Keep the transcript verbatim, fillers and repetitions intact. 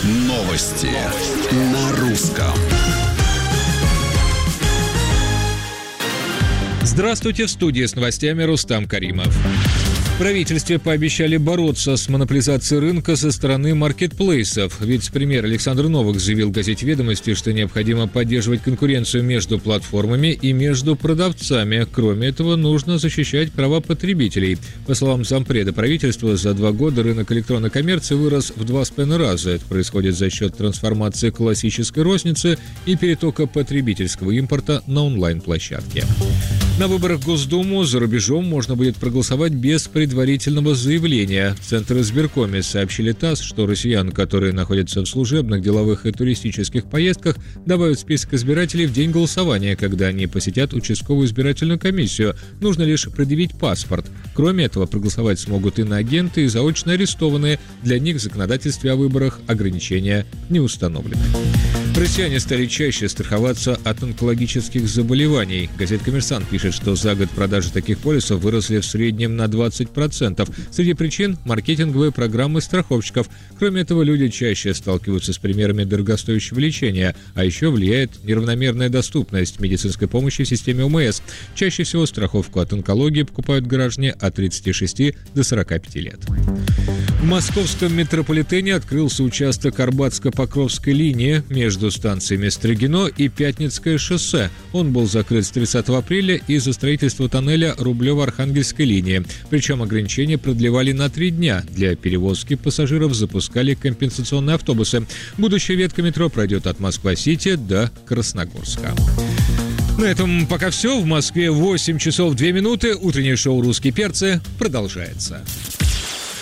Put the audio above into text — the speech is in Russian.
Новости на русском. Здравствуйте, в студии с новостями Рустам Каримов. В правительстве пообещали бороться с монополизацией рынка со стороны маркетплейсов. Вице-премьер Александр Новак заявил газете «Ведомости», что необходимо поддерживать конкуренцию между платформами и между продавцами. Кроме этого, нужно защищать права потребителей. По словам зампреда правительства, за два года рынок электронной коммерции вырос в два с половиной раза. Это происходит за счет трансформации классической розницы и перетока потребительского импорта на онлайн-площадки. На выборах в Госдуму за рубежом можно будет проголосовать без предварительного заявления. В Центризбиркоме сообщили ТАСС, что россиян, которые находятся в служебных, деловых и туристических поездках, добавят в список избирателей в день голосования, когда они посетят участковую избирательную комиссию. Нужно лишь предъявить паспорт. Кроме этого, проголосовать смогут иноагенты и заочно арестованные. Для них в законодательстве о выборах ограничения не установлены. Россияне стали чаще страховаться от онкологических заболеваний. Газета «Коммерсант» пишет, что за год продажи таких полисов выросли в среднем на двадцать процентов. Среди причин – маркетинговые программы страховщиков. Кроме этого, люди чаще сталкиваются с примерами дорогостоящего лечения, а еще влияет неравномерная доступность медицинской помощи в системе ОМС. Чаще всего страховку от онкологии покупают граждане от тридцати шести до сорока пяти лет. В московском метрополитене открылся участок Арбатско-Покровской линии между станциями Строгино и Пятницкое шоссе. Он был закрыт с тридцатого апреля из-за строительства тоннеля Рублево-Архангельской линии. Причем ограничения продлевали на три дня. Для перевозки пассажиров запускали компенсационные автобусы. Будущая ветка метро пройдет от Москва-Сити до Красногорска. На этом пока все. В Москве восемь часов две минуты. Утреннее шоу «Русские перцы» продолжается.